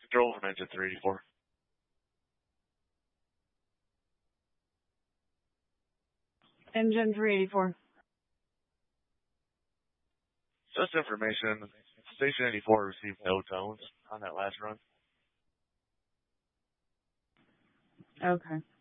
Control from engine 384. Engine 384. Just information, Station 84 received no tones on that last run. Okay.